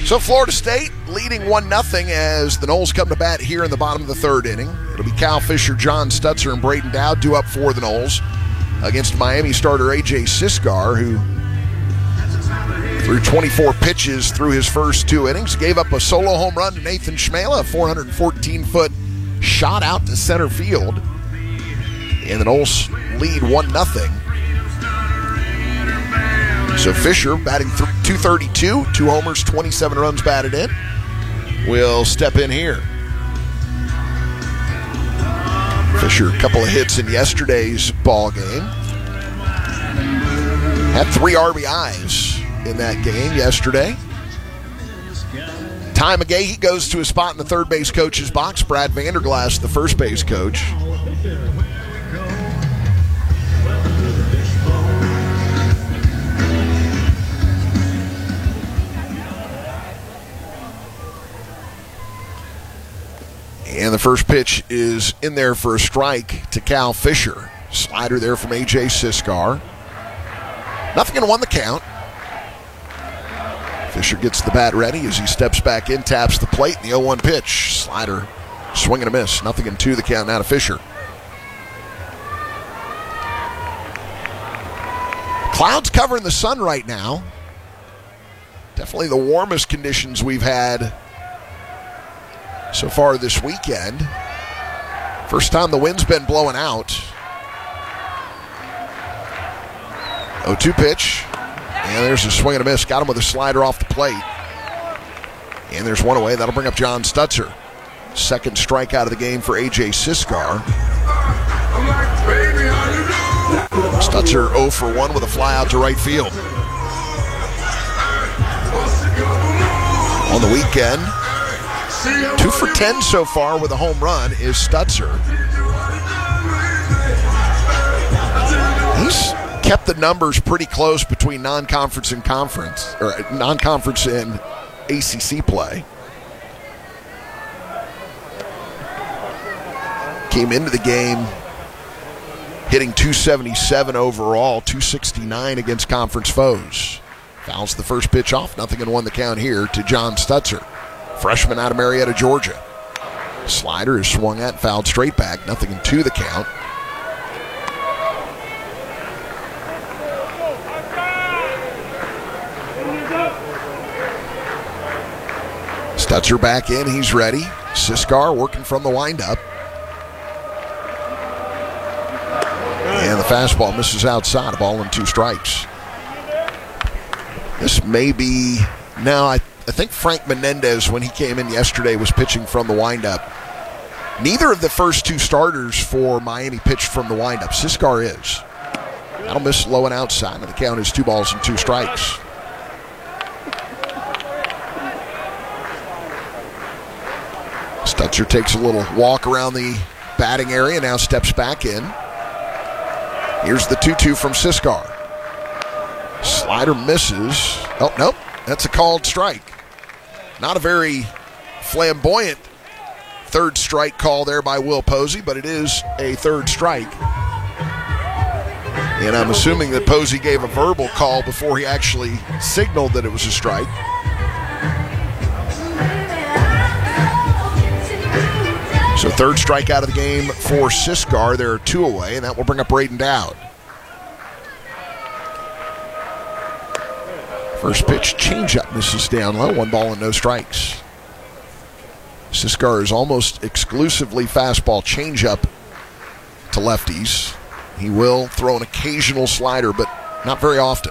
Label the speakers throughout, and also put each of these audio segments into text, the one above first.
Speaker 1: So Florida State leading 1-0 as the Noles come to bat here in the bottom of the third inning. It'll be Cal Fisher, John Stutzer, and Braden Dowd due up for the Noles against Miami starter A.J. Siskar, who threw 24 pitches through his first two innings. Gave up a solo home run to Nathan Schmela, a 414-foot shot out to center field. And the Noles lead 1-0. So Fisher, batting .232, 2 homers, 27 runs batted in, will step in here. Fisher, a couple of hits in yesterday's ball game. Had 3 RBIs in that game yesterday. Ty McGahee goes to a spot in the third base coach's box. Brad Vanderglass, the first base coach. And the first pitch is in there for a strike to Cal Fisher. Slider there from A.J. Siskar. 0-1 the count. Fisher gets the bat ready as he steps back in, taps the plate, and the 0-1 pitch. Slider, swing and a miss. 0-2 the count now to Fisher. Clouds covering the sun right now. Definitely the warmest conditions we've had so far this weekend. First time the wind's been blowing out. 0-2 pitch. And there's a swing and a miss. Got him with a slider off the plate. And there's one away. That'll bring up John Stutzer. Second strikeout of the game for A.J. Siskar. Stutzer 0 for 1 with a fly out to right field. On the weekend, 2 for 10 so far with a home run is Stutzer. He's kept the numbers pretty close between non-conference and conference, or non-conference and ACC play. Came into the game hitting .277 overall, .269 against conference foes. Fouls the first pitch off, 0-1 the count here to John Stutzer. Freshman out of Marietta, Georgia. Slider is swung at, fouled straight back. 0-2 the count. Stutzer back in, he's ready. Siskar working from the windup. And the fastball misses outside, a ball and 2 strikes. This may be, now I think Frank Menendez, when he came in yesterday, was pitching from the windup. Neither of the first 2 starters for Miami pitched from the windup. Siskar is. That'll miss low and outside, and the count is 2 balls and 2 strikes. Stutzer takes a little walk around the batting area, now steps back in. Here's the 2-2 from Siskar. Slider misses. Oh, nope. That's a called strike. Not a very flamboyant third strike call there by Will Posey, but it is a third strike. And I'm assuming that Posey gave a verbal call before he actually signaled that it was a strike. So third strikeout of the game for Siskar. There are 2 away, and that will bring up Braden Dowd. First pitch, changeup misses down low, 1 ball and no strikes. Siskar is almost exclusively fastball changeup to lefties. He will throw an occasional slider, but not very often.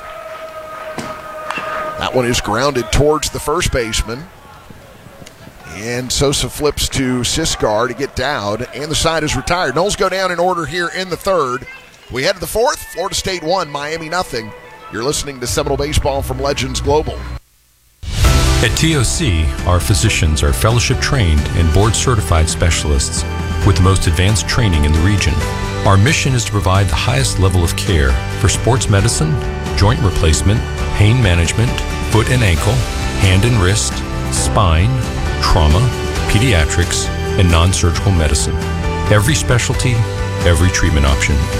Speaker 1: That one is grounded towards the first baseman. And Sosa flips to Siskar to get Dowd, and the side is retired. Noles go down in order here in the third. We head to the fourth. Florida State 1, Miami 0. You're listening to Seminole Baseball from Legends Global.
Speaker 2: At TOC, our physicians are fellowship-trained and board-certified specialists with the most advanced training in the region. Our mission is to provide the highest level of care for sports medicine, joint replacement, pain management, foot and ankle, hand and wrist, spine, trauma, pediatrics, and non-surgical medicine. Every specialty, every treatment option.